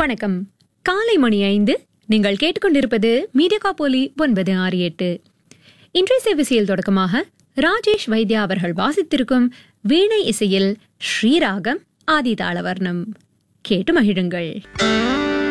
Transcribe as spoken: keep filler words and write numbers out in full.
வணக்கம். காலை மணி ஐந்து. நீங்கள் கேட்டுக்கொண்டிருப்பது மீடியா காப்போலி ஒன்பது ஆறு எட்டு. இன்றைய சேவையில் தொடக்கமாக ராஜேஷ் வைத்யா அவர்கள் வாசித்திருக்கும் வீணை இசையில் ஸ்ரீராகம் ஆதிதாளவர்ணம் கேட்டு மகிழுங்கள்.